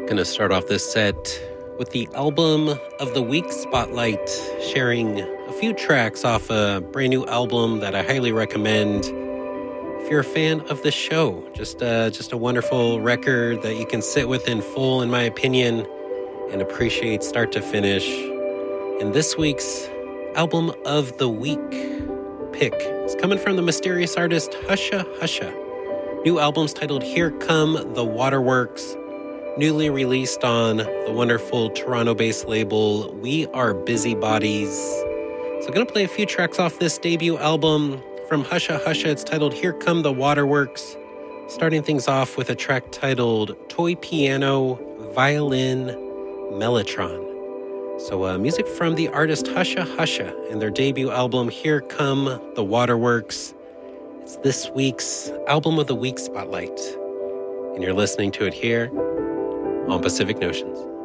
Gonna start off this set with the Album of the Week spotlight, sharing a few tracks off a brand new album that I highly recommend. If you're a fan of the show, just a wonderful record that you can sit with in full, in my opinion, and appreciate start to finish. And this week's Album of the Week pick is coming from the mysterious artist Husha Husha. New album's titled Here Come the Waterworks, newly released on the wonderful Toronto-based label We Are Busybodies. So I'm going to play a few tracks off this debut album from Husha Husha. It's titled Here Come the Waterworks, starting things off with a track titled Toy Piano Violin Mellotron. So music from the artist Husha Husha and their debut album Here Come the Waterworks. It's this week's Album of the Week spotlight, and you're listening to it here on Pacific Notions.